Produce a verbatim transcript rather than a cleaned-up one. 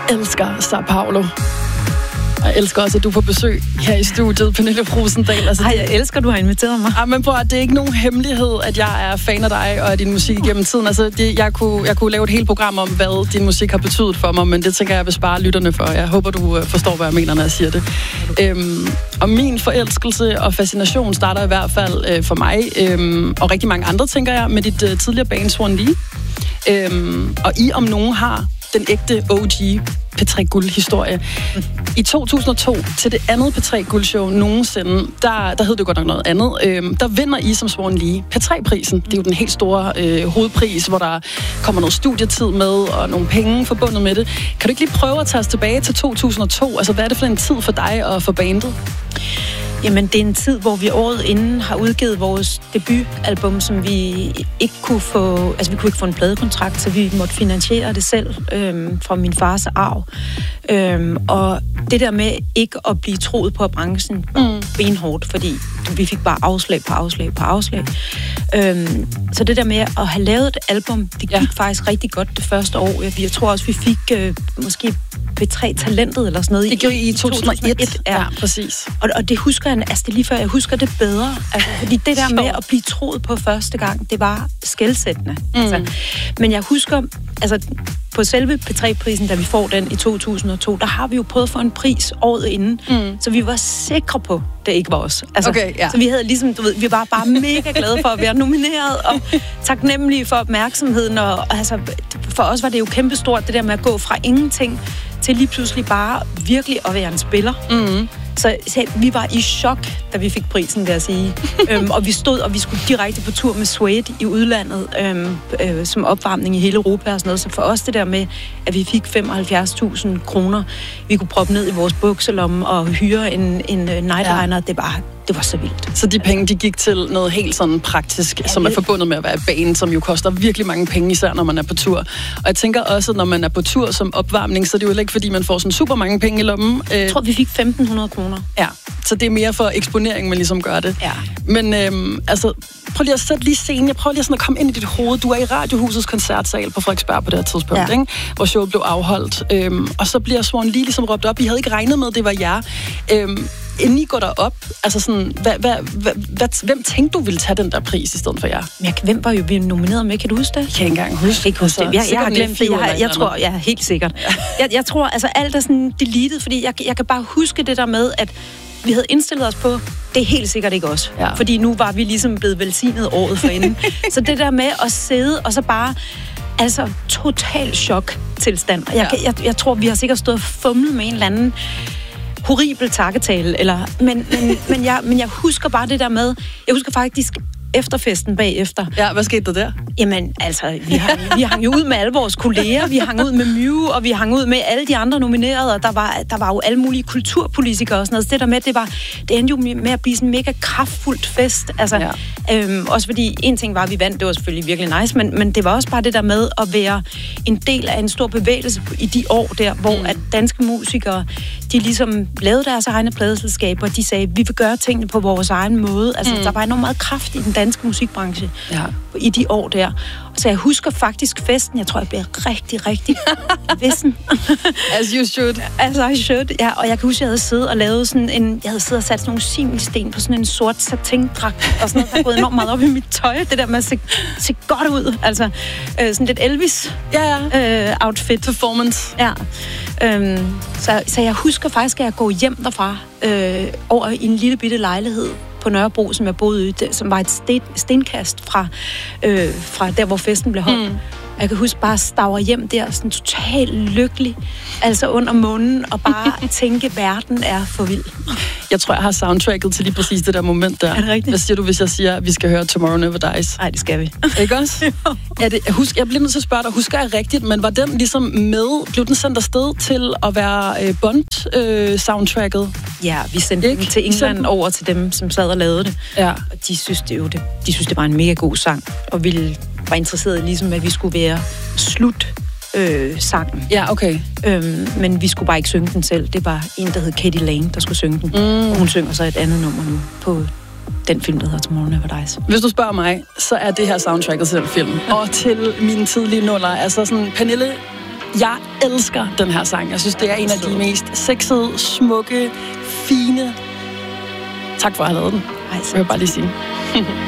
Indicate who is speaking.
Speaker 1: elsker Sao Paulo. Jeg elsker også, at du får besøg her i studiet, Pernille Rosendal.
Speaker 2: Altså, Ej, jeg elsker, at du har inviteret mig.
Speaker 1: Ja, men prøv at det er ikke nogen hemmelighed, at jeg er fan af dig og af din musik gennem tiden. Altså, det, jeg, kunne, jeg kunne lave et helt program om, hvad din musik har betydet for mig, men det tænker jeg, jeg vil spare lytterne for. Jeg håber, du forstår, hvad jeg mener, når jeg siger det. Øhm, og min forelskelse og fascination starter i hvert fald øh, for mig, øhm, og rigtig mange andre, tænker jeg, med dit øh, tidligere band Swan Lee. Øhm, og I om nogen har den ægte O G P tre Guld-historie. I to tusind og to, til det andet P tre Guld-show nogensinde, der, der hed det godt nok noget andet, øhm, der vinder I som Swan Lee P tre-prisen. Det er jo den helt store øh, hovedpris, hvor der kommer noget studietid med, og nogle penge forbundet med det. Kan du ikke lige prøve at tage os tilbage til to tusind og to? Altså, hvad er det for en tid for dig og for bandet?
Speaker 2: Jamen, det er en tid, hvor vi året inden har udgivet vores debutalbum, som vi ikke kunne få... Altså, vi kunne ikke få en pladekontrakt, så vi måtte finansiere det selv øhm, fra min fars arv. Øhm, og det der med ikke at blive troet på branchen var mm. benhårdt, fordi vi fik bare afslag på afslag på afslag. Øhm, så det der med at have lavet et album, det gik ja. faktisk rigtig godt det første år. Jeg, jeg tror også, vi fik øh, måske P tre-talentet eller sådan noget.
Speaker 1: Det gjorde I i to tusind og et.
Speaker 2: Ja,
Speaker 1: ja præcis.
Speaker 2: Og, og det husker jeg, altså det lige før, jeg husker det bedre. Altså, fordi det der med at blive troet på første gang, det var skelsættende. Mm. Altså, men jeg husker, altså på selve P tre-prisen, da vi får den i to tusind og to, der har vi jo prøvet at få en pris året inden, mm. så vi var sikre på, det ikke var os. Altså,
Speaker 1: okay, ja.
Speaker 2: Så vi havde ligesom, du ved, vi var bare mega glade for at være nomineret, og taknemmelige for opmærksomheden, og altså, for os var det jo kæmpestort, det der med at gå fra ingenting til lige pludselig bare virkelig at være en spiller. Mm. Så, så vi var i chok, da vi fik prisen, vil jeg sige. øhm, og vi stod, og vi skulle direkte på tur med Suede i udlandet, øhm, øh, som opvarmning i hele Europa og sådan noget. Så for os det der med, at vi fik femoghalvfjerds tusind kroner, vi kunne proppe ned i vores bukselomme og hyre en, en nightliner, ja. det var... Det var så vildt.
Speaker 1: Så de penge, de gik til noget helt sådan praktisk, ja, som er forbundet med at være band, som jo koster virkelig mange penge, især når man er på tur. Og jeg tænker også, at når man er på tur som opvarmning, så er det jo ikke, fordi man får sådan super mange penge i lommen.
Speaker 2: Jeg tror, vi fik femten hundrede kroner.
Speaker 1: Ja, så det er mere for eksponering, man ligesom gør det.
Speaker 2: Ja.
Speaker 1: Men øhm, altså, prøv lige at sætte lige scenen. Jeg prøver lige sådan at komme ind i dit hoved. Du er i Radiohusets koncertsal på Frederiksberg på det her tidspunkt, ja. ikke? Hvor showet blev afholdt. Øhm, og så bliver Swan Lee ligesom råbt op. I havde ikke regnet med, det var jer. Øhm, Inden I går derop, altså sådan, hvad, hvad, hvad, hvad, hvem tænkte du ville tage den der pris i stedet for jer?
Speaker 2: Men hvem var jo vi nomineret med? Kan du huske det?
Speaker 1: Jeg kan ikke engang huske.
Speaker 2: Jeg, ikke huske det. Jeg, jeg har glemt det. Jeg, jeg, jeg tror, jeg er helt sikkert. Ja. Jeg, jeg tror, altså alt er sådan deleted, fordi jeg, jeg kan bare huske det der med, at vi havde indstillet os på, det er helt sikkert ikke os. Ja. Fordi nu var vi ligesom blevet velsignet året forinden. Så det der med at sidde og så bare... Altså, total chok-tilstand. Jeg, ja. jeg, jeg tror, vi har sikkert stået og fumlet med en eller anden horribel takketale, eller, men, men, men, jeg, men jeg husker bare det der med, jeg husker faktisk efterfesten bagefter.
Speaker 1: Ja, hvad skete der der?
Speaker 2: Jamen, altså, vi hang, vi hang jo ud med alle vores kolleger, vi hang ud med Mew, og vi hang ud med alle de andre nominerede, og der var, der var jo alle mulige kulturpolitikere og sådan noget. Så det der med, det var, det endte jo med at blive sådan en mega kraftfuldt fest. Altså, ja. øhm, også fordi, en ting var, at vi vandt, det var selvfølgelig virkelig nice, men, men det var også bare det der med at være en del af en stor bevægelse i de år der, hvor mm. at danske musikere, de ligesom lavede deres egne pladeselskaber, de sagde, vi vil gøre tingene på vores egen måde. Altså, mm. der var enormt meget kraft i den danske musikbranche ja. i de år der. Så jeg husker faktisk festen. Jeg tror, jeg bliver rigtig, rigtig vissen.
Speaker 1: As you should.
Speaker 2: As I should, ja. Og jeg kan huske, jeg havde siddet og lavet sådan en... Jeg havde siddet og sat sådan nogle similsten på sådan en sort satindragt og sådan noget, der er gået enormt meget op i mit tøj. Det der med at se, se godt ud. Altså, øh, sådan lidt Elvis
Speaker 1: ja, ja.
Speaker 2: Øh, outfit.
Speaker 1: Performance.
Speaker 2: Ja. Øhm, så, så jeg husker faktisk, at jeg går hjem derfra øh, over i en lille bitte lejlighed på Nørrebro, som jeg boede i, som var et sten, stenkast fra, øh, fra der, hvor festen blev holdt. Mm. Jeg kan huske bare at stavre hjem der, sådan totalt lykkelig, altså under munden, og bare tænke, at verden er for vild.
Speaker 1: Jeg tror, jeg har soundtracket til lige præcis det der moment der.
Speaker 2: Er det rigtigt?
Speaker 1: Hvad siger du, hvis jeg siger, at vi skal høre Tomorrow Never Dies?
Speaker 2: Nej, det skal vi.
Speaker 1: Ikke også? Er det, husk, jeg bliver nødt til at spørge dig, husker jeg rigtigt, men var den ligesom med, blev den sendt afsted til at være øh, Bond-soundtracket? Øh,
Speaker 2: ja, vi sendte den til England Send... over til dem, som sad og lavede det. Ja. Og de synes, det, jo, det, de synes, det var en mega god sang, og ville... var interesseret i ligesom, at vi skulle være slut øh, sangen.
Speaker 1: Ja, okay.
Speaker 2: Øhm, men vi skulle bare ikke synge den selv. Det var en, der hed Katie Lane, der skulle synge den. Mm. Og hun synger så et andet nummer nu på den film, der hedder Tomorrow Never Dies.
Speaker 1: Hvis du spørger mig, så er det her soundtracket til den film. Og til mine tidlige nuller. Altså sådan, Pernille, Jeg elsker den her sang. Jeg synes, det er en af de mest sexede, smukke, fine. Tak for at have lavet den.
Speaker 2: Ej,
Speaker 1: jeg vil bare lige sige.